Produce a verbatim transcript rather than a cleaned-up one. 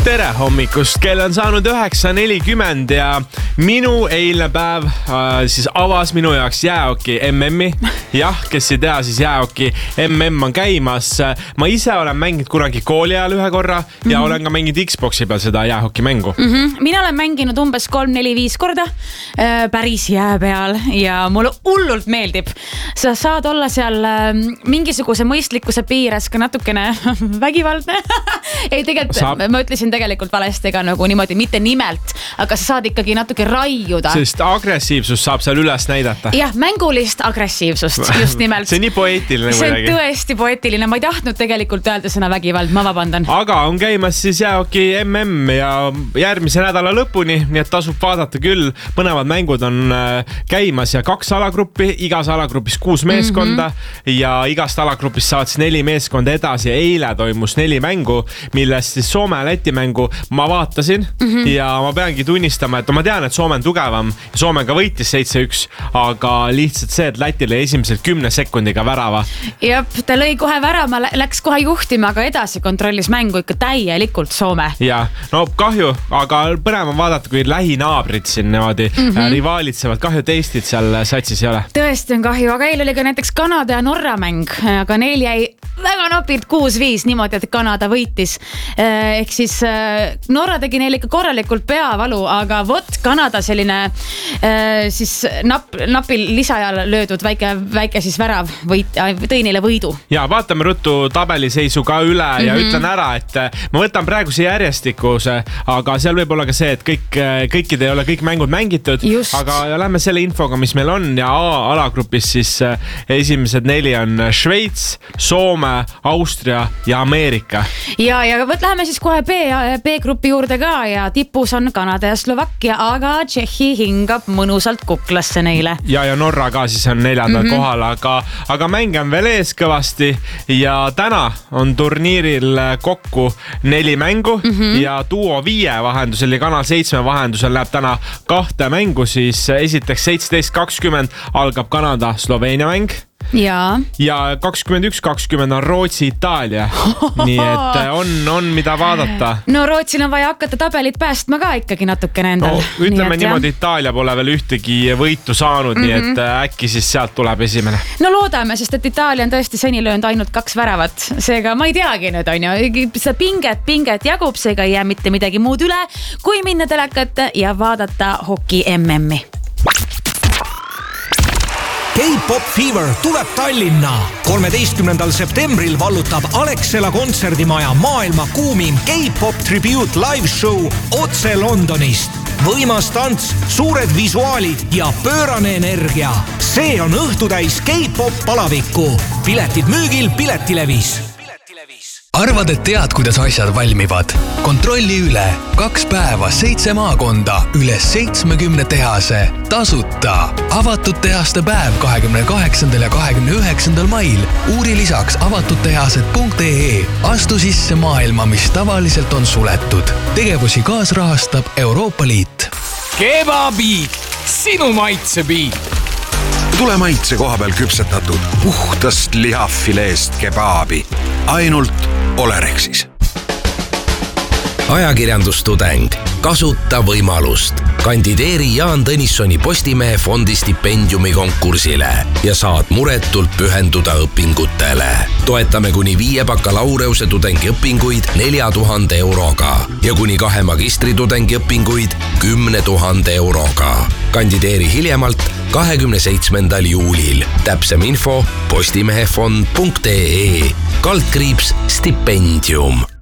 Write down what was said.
Tere hommikust, kell on saanud üheksa nelikümmend ja minu eilne päev äh, siis avas minu jaoks jäähoki M M-i. Jah, kes ei tea, siis jäähoki M M on käimas. Ma ise olen mänginud kunagi kooli ajal ühe korra ja mm-hmm. olen ka mänginud Xboxi peal seda jäähoki mängu. Mm-hmm. Mina olen mänginud umbes kolm, neli, viis korda äh, päris jää peal ja mulle hullult meeldib. Sa saad olla seal äh, mingisuguse mõistlikkuse piires ka natukene vägivaldne. Ei, tegelikult saab. Ma ütlesin tegelikult valesti ega nagu niimoodi, mitte nimelt, aga sa saad ikkagi natuke raiuda. Sest agressiivsus saab seal üles näidata. Jah, mängulist agressiivsust just nimelt. See on nii poeetiline. See on tõesti poeetiline. Ma ei tahtnud tegelikult öelda sõna vägivald, ma vabandan. Aga on käimas siis jäähoki M M ja järgmise nädala lõpuni, nii et tasub vaadata küll. Mõnemad mängud on käimas ja kaks alagruppi, igas alagrupis kuus meeskonda mm-hmm. ja igast alagrupis saavad siis neli meeskonda edasi. Eile toimus neli mängu, millest siis Soome ja Läti mängu ma vaatasin mm-hmm. ja ma peangi tunnistama, et ma tean, et Soome on tugevam. Soome ka võitis seitse üks, aga lihtsalt see, et Läti lõi esimesel kümne sekundiga värava. Jep, ta lõi kohe värama, läks kohe juhtima, aga edasi kontrollis mängu ikka täielikult Soome. Ja, no kahju, aga põnev on vaadata, kui lähinaabrid siin niimoodi mm-hmm. rivaalitsevad. Kahju teistid seal satsis ei ole. Tõesti on kahju, aga eile oli ka näiteks Kanada ja Norra mäng, aga neil jäi väga napilt kuus viis niimoodi, et Kanada võitis. Ehk siis Norra tegi neil ikka korralikult peavalu, aga vot Kanada selline siis nap, napil lisajal löödud väike, väike siis värav võit, tõi neile võidu. Ja vaatame ruttu tabeliseisu ka üle ja mm-hmm. ütlen ära, et ma võtan praegu see järjestikuse, aga seal võib olla ka see, et kõik, kõikid ei ole kõik mängud mängitud, just. Aga lähme selle infoga, mis meil on ja A-alagrupis siis esimesed neli on Šveits, Soome, Austria ja Ameerika. Ja, ja võt, läheme siis kohe B, B-grupi juurde ka ja tipus on Kanada ja Slovakkia, aga Tšehhi hingab mõnusalt kuklasse neile. Ja, ja Norra ka siis on neljandal mm-hmm. kohal, aga, aga mäng on veel ees kõvasti ja täna on turniiril kokku neli mängu mm-hmm. ja duo viie vahendusel ja kanal seitsme vahendusel läheb täna kahte mängu, siis esiteks seitseteist kakskümmend algab Kanada-Sloveenia mäng. Ja, ja kakskümmend üks kakskümmend on Rootsi-Itaalia. Nii et on, on mida vaadata. No Rootsil on vaja hakata tabelit päästma ka ikkagi natukene endal. No, ütleme nii, niimoodi, Itaalia pole veel ühtegi võitu saanud, mm-hmm. nii et äkki siis sealt tuleb esimene. No loodame, sest et Itaalia on tõesti seni löönud ainult kaks väravat. Seega ma ei teagi nüüd on ju. See pinget, pinget jagub, seega ei jää mitte midagi muud üle, kui minna telekat ja vaadata hoki M M-i. K-Pop Fever tuleb Tallinna. kolmeteistkümnendal septembril vallutab Alexela kontserdimaja maailma kuumim K-Pop Tribute live show otse Londonist. Võimas tants, suured visuaalid ja pöörane energia. See on õhtutäis K-Pop palavikku. Piletid müügil Piletilevis. Arvad, et tead, kuidas asjad valmivad? Kontrolli üle. Kaks päeva, seitse maakonda, üle seitsmekümne tehase. Tasuta. Avatud tehaste päev kahekümne kaheksandal ja kahekümne üheksandal mail. Uuri lisaks avatuttehased punkt ee. Astu sisse maailma, mis tavaliselt on suletud. Tegevusi kaasrahastab Euroopa Liit. Kebabiit. Sinu maitsebiit. Tule maitse koha peal küpsetatud puhtast lihafileest kebaabi. Ainult Olerexis. Ajakirjandustudeng. Kasuta võimalust. Kandideeri Jaan Tõnissoni Postimehe fondi stipendiumi konkursile ja saad muretult pühenduda õpingutele. Toetame kuni viie bakalaureuse tudengi õpinguid nelja tuhande euroga ja kuni kahe magistri tudengi õpinguid kümne tuhande euroga. Kandideeri hiljemalt kahekümne seitsmendal juulil. Täpsem info postimehefond punkt ee. Kaldkriips stipendium.